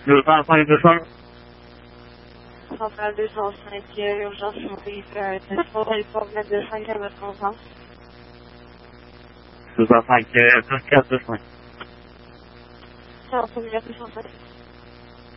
205, Centrale 205, urgence mobile, téléphone 205 à votre conscience. 205, 24, 25. C'est en 205.